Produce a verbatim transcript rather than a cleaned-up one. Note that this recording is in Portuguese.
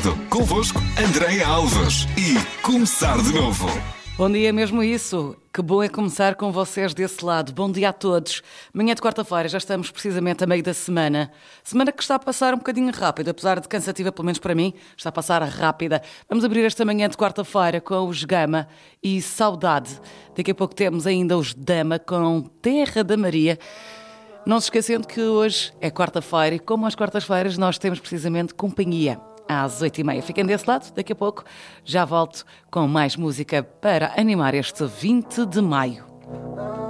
lado. Convosco, Andréia Alves. E começar de novo. Bom dia, mesmo isso. Que bom é começar com vocês desse lado. Bom dia a todos. Manhã de quarta-feira, já estamos precisamente a meio da semana. Semana que está a passar um bocadinho rápido, apesar de cansativa, pelo menos para mim, está a passar rápida. Vamos abrir esta manhã de quarta-feira com os Gama e Saudade. Daqui a pouco temos ainda os Dama com Terra da Maria. Não se esquecendo que hoje é quarta-feira e como às quartas-feiras nós temos precisamente companhia. Às oito e meia. Fiquem desse lado, daqui a pouco já volto com mais música para animar este vinte de maio.